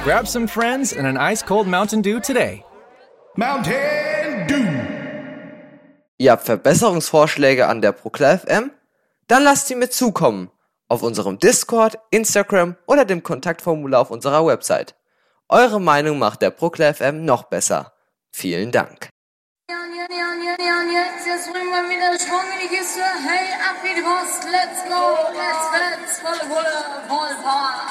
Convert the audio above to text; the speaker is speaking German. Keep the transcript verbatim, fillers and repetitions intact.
Grab some friends and an ice-cold Mountain Dew today. Mountain Dew. Ihr habt Verbesserungsvorschläge an der Proklar F M? Dann lasst sie mir zukommen. Auf unserem Discord, Instagram oder dem Kontaktformular auf unserer Website. Eure Meinung macht der Proklar F M noch besser. Vielen Dank. Jetzt bringen wir wieder Schwung in die Kiste. Hey, ab wie die Post. Let's go. Let's, let's. Volle Pulle, voll Power.